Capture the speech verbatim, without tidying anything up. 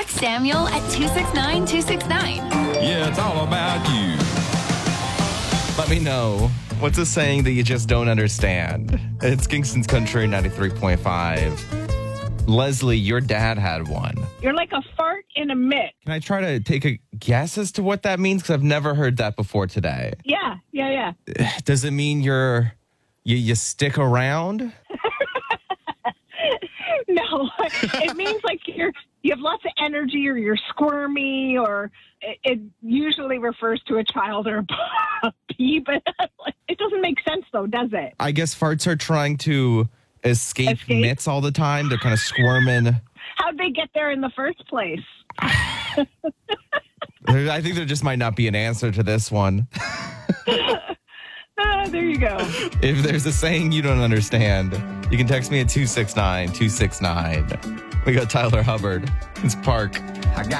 Text Samuel at two six nine two six nine. Yeah, it's all about you. Let me know. What's a saying that you just don't understand? It's Kingston's Country ninety-three point five. Leslie, your dad had one. You're like a fart in a mitt. Can I try to take a guess as to what that means? Because I've never heard that before today. Yeah, yeah, yeah. Does it mean you're you, you stick around? No, it means like you're you have lots of energy, or you're squirmy, or it, it usually refers to a child or a puppy, but it doesn't make sense though, does it? I guess farts are trying to escape, Escape? mitts all the time. They're kind of squirming. How'd they get there in the first place? There- I think there just might not be an answer to this one. Ah, there you go. If there's a saying you don't understand, you can text me at two six nine two six nine. We got Tyler Hubbard. It's Park. I got